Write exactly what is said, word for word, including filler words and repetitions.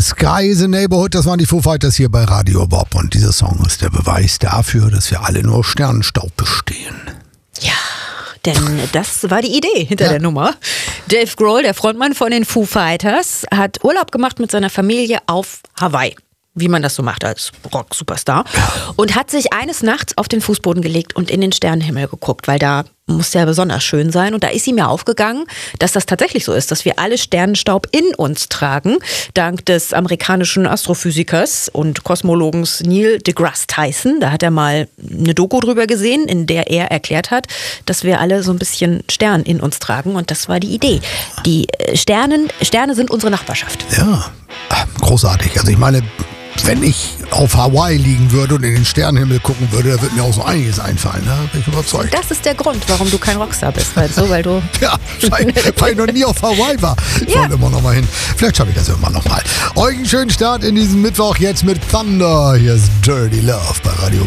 Sky is a Neighborhood, das waren die Foo Fighters hier bei Radio Bob. Und dieser Song ist der Beweis dafür, dass wir alle nur Sternenstaub bestehen. Ja, denn das war die Idee hinter Ja. der Nummer. Dave Grohl, der Frontmann von den Foo Fighters, hat Urlaub gemacht mit seiner Familie auf Hawaii. Wie man das so macht als Rock-Superstar. Und hat sich eines Nachts auf den Fußboden gelegt und in den Sternenhimmel geguckt, weil da muss ja besonders schön sein. Und da ist ihm ja aufgegangen, dass das tatsächlich so ist, dass wir alle Sternenstaub in uns tragen. Dank des amerikanischen Astrophysikers und Kosmologens Neil deGrasse Tyson. Da hat er mal eine Doku drüber gesehen, in der er erklärt hat, dass wir alle so ein bisschen Stern in uns tragen. Und das war die Idee. Die Sternen, Sterne sind unsere Nachbarschaft. Ja, großartig. Also ich meine, wenn ich auf Hawaii liegen würde und in den Sternenhimmel gucken würde, da würde mir auch so einiges einfallen. Da bin ich überzeugt. Das ist der Grund, warum du kein Rockstar bist. Weil, so, weil du Ja, weil, weil ich noch nie auf Hawaii war. Ich Ja. wollte immer noch mal hin. Vielleicht schaffe ich das irgendwann noch mal. Euch einen schönen Start in diesem Mittwoch jetzt mit Thunder. Hier ist Dirty Love bei Radio